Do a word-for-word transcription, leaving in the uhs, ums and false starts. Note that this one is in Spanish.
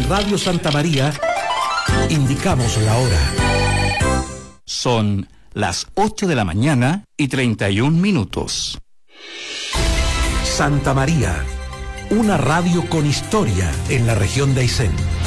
Radio Santa María indicamos la hora. Son las ocho de la mañana y treinta y un minutos. Santa María, una radio con historia en la región de Aysén.